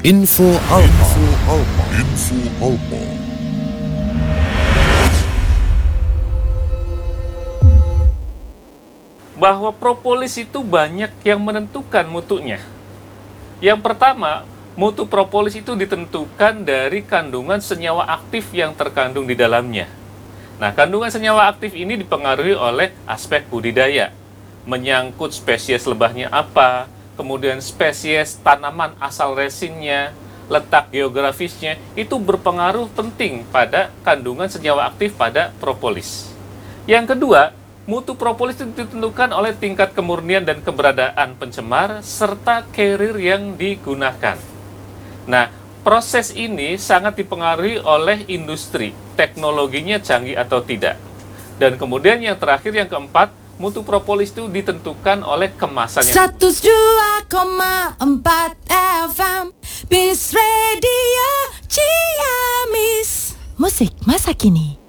Info Alpa. Info Alpa. Bahwa propolis itu banyak yang menentukan mutunya. Yang pertama, mutu propolis itu ditentukan dari kandungan senyawa aktif yang terkandung di dalamnya. Nah, kandungan senyawa aktif ini dipengaruhi oleh aspek budidaya, menyangkut spesies lebahnya apa, kemudian spesies tanaman asal resinnya, letak geografisnya, itu berpengaruh penting pada kandungan senyawa aktif pada propolis. Yang kedua, mutu propolis itu ditentukan oleh tingkat kemurnian dan keberadaan pencemar serta carrier yang digunakan. Nah, proses ini sangat dipengaruhi oleh industri, teknologinya canggih atau tidak. Dan kemudian yang terakhir, yang keempat, mutu propolis itu ditentukan oleh kemasannya. 102,4 FM Bis Radio Ciamis. Musik masa kini.